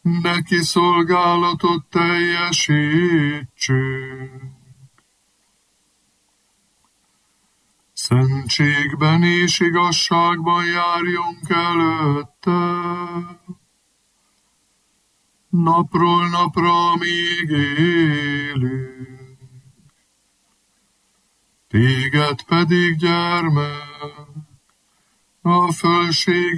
neki szolgálatot teljesítsünk. Szentségben és igazságban járjunk előtte, napról napra, míg élünk. Téged pedig, gyermek, a fölség